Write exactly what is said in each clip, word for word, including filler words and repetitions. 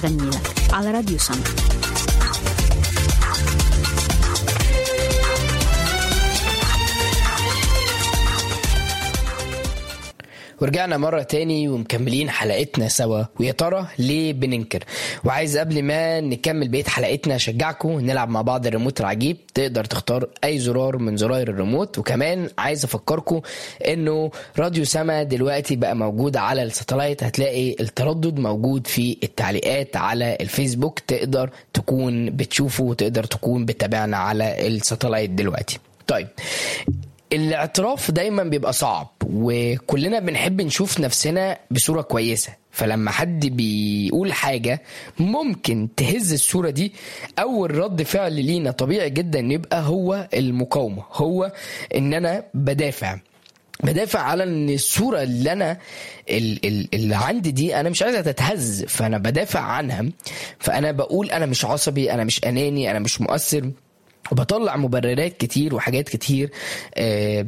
أغني لك على راديو سما. ورجعنا مرة تاني ومكملين حلقتنا سوا. ويا ترى ليه بننكر؟ وعايز قبل ما نكمل بقية حلقتنا أشجعكم نلعب مع بعض الريموت العجيب. تقدر تختار أي زرار من زراير الريموت. وكمان عايز أفكركم إنه راديو سما دلوقتي بقى موجود على الساتلايت. هتلاقي التردد موجود في التعليقات على الفيسبوك، تقدر تكون بتشوفه وتقدر تكون بتابعنا على الساتلايت دلوقتي. طيب، الاعتراف دايما بيبقى صعب وكلنا بنحب نشوف نفسنا بصورة كويسة. فلما حد بيقول حاجة ممكن تهز الصورة دي، أول رد فعل لينا طبيعي جدا يبقى هو المقاومة، هو إن أنا بدافع بدافع على ان الصورة اللي انا اللي عندي دي انا مش عايزها تتهز، فانا بدافع عنها. فانا بقول انا مش عصبي، انا مش اناني، انا مش مؤثر، وبطلع مبررات كتير وحاجات كتير آه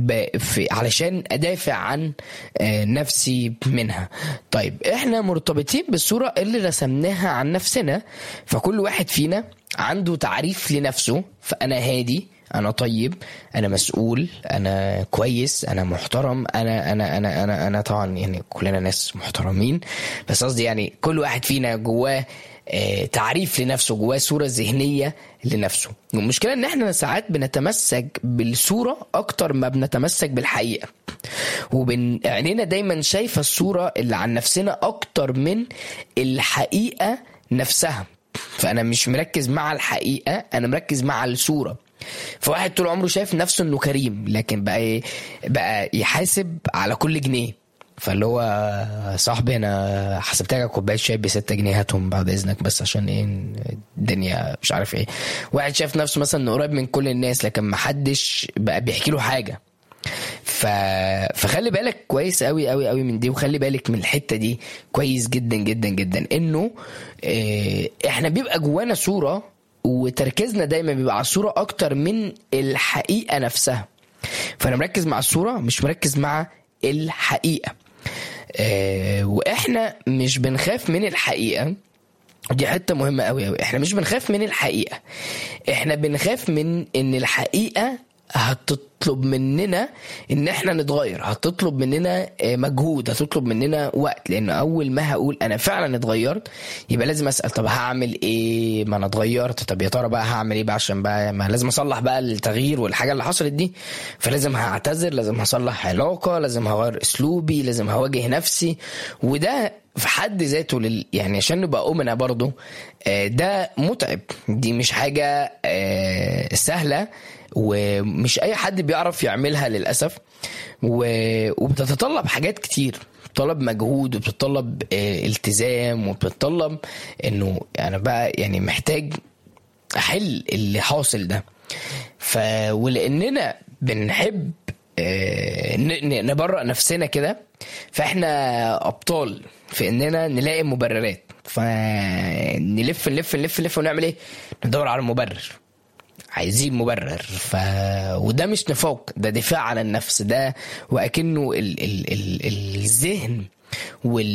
علشان أدافع عن آه نفسي منها. طيب، احنا مرتبطين بالصورة اللي رسمناها عن نفسنا. فكل واحد فينا عنده تعريف لنفسه. فأنا هادي، أنا طيب، أنا مسؤول، أنا كويس، أنا محترم، أنا أنا أنا أنا أنا طبعا يعني كلنا ناس محترمين، بس قصدي يعني كل واحد فينا جواه آه تعريف لنفسه، جواه صورة ذهنية لنفسه. المشكلة ان احنا ساعات بنتمسك بالصورة اكتر ما بنتمسك بالحقيقة، وعينينا دايما شايفة الصورة اللي عن نفسنا اكتر من الحقيقة نفسها. فانا مش مركز مع الحقيقة، انا مركز مع الصورة. فواحد طول عمره شايف نفسه انه كريم، لكن بقى بقى يحاسب على كل جنيه. فاللي هو صاحبي انا حسبتها كوبايه شاي بستة جنيه، هاتهم بعد اذنك بس عشان ايه الدنيا مش عارف ايه. واحد شايف نفسه مثلا انه قريب من كل الناس، لكن ما حدش بقى بيحكي له حاجه. ف... فخلي بالك كويس قوي قوي قوي من دي، وخلي بالك من الحته دي كويس جدا جدا جدا، انه اه احنا بيبقى جوانا صوره، وتركيزنا دايما بيبقى على الصوره اكتر من الحقيقه نفسها. فانا مركز مع الصوره، مش مركز مع الحقيقه. اه واحنا مش بنخاف من الحقيقه، ودي حته مهمه قوي قوي. احنا مش بنخاف من الحقيقه، احنا بنخاف من ان الحقيقه هتطلب مننا ان احنا نتغير، هتطلب مننا مجهود، هتطلب مننا وقت. لان اول ما هقول انا فعلا اتغيرت يبقى لازم اسال طب هعمل ايه؟ ما انا اتغيرت، طب يا ترى بقى هعمل ايه بقى؟ عشان بقى ما لازم اصلح بقى التغيير والحاجه اللي حصلت دي. فلازم هعتذر، لازم هصلح علاقه، لازم هغير اسلوبي، لازم هواجه نفسي. وده في حد ذاته لل... يعني عشان نبقى أمنا برضو ده متعب، دي مش حاجة سهلة، ومش أي حد بيعرف يعملها للأسف. وبتتطلب حاجات كتير، بتطلب مجهود، وبتطلب التزام، وبتطلب انه يعني بقى يعني محتاج احل اللي حاصل ده. ف ولاننا بنحب نبرأ نفسنا كده، فاحنا ابطال في اننا نلاقي مبررات. فنلف نلف نلف نلف ونعمل ايه؟ ندور على مبرر، عايزين مبرر. ف وده مش نفاق، ده دفاع عن النفس، ده وأكنه ال... ال... ال... الذهن وال